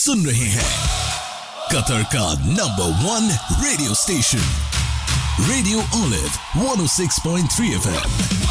सुन रहे हैं कतर का #1 radio station radio olive 106.3 FM।